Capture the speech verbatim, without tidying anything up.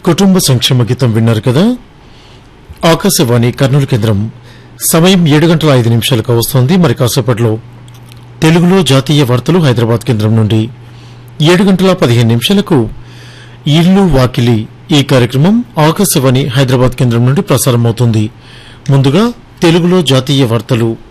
కుటుంబ సంక్షేమ గీతం విన్నారు కదా. ఆకాశవాణి కర్నూలు కేంద్రం సమయం ఏడు గంటల ఐదు నిమిషాలకు వస్తోంది. మరి కాసేపట్లో తెలుగులో జాతీయ వార్తలు హైదరాబాద్ కేంద్రం నుండి. ఏడు గంటల పదిహేను నిమిషాలకు ఇల్లు వాకిలి ఈ కార్యక్రమం ఆకాశవాణి హైదరాబాద్ కేంద్రం నుండి ప్రసారమవుతుంది. ముందుగా తెలుగులో జాతీయ వార్తలు.